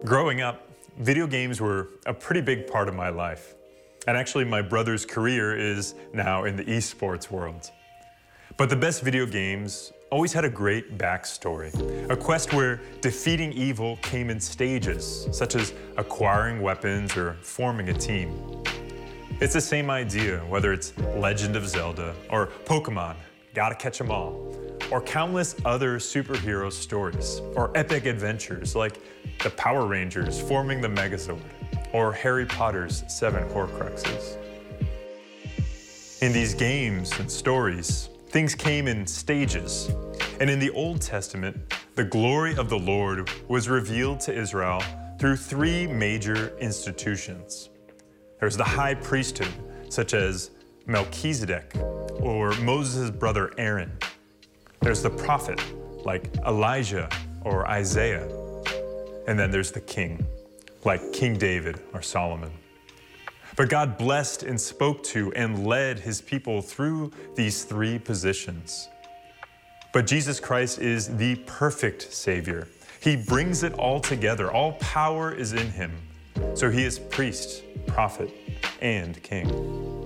Growing up, video games were a pretty big part of my life. And actually, my brother's career is now in the esports world. But the best video games always had a great backstory, a quest where defeating evil came in stages, such as acquiring weapons or forming a team. It's the same idea, whether it's Legend of Zelda or Pokemon, Gotta Catch 'Em All, or countless other superhero stories, or epic adventures like the Power Rangers forming the Megazord, or Harry Potter's 7 Horcruxes. In these games and stories, things came in stages, and in the Old Testament, the glory of the Lord was revealed to Israel through 3 major institutions. There's the high priesthood, such as Melchizedek, or Moses' brother Aaron. There's the prophet, like Elijah or Isaiah. And then there's the king, like King David or Solomon. But God blessed and spoke to and led his people through these 3 positions. But Jesus Christ is the perfect Savior. He brings it all together. All power is in him. So he is priest, prophet, and king.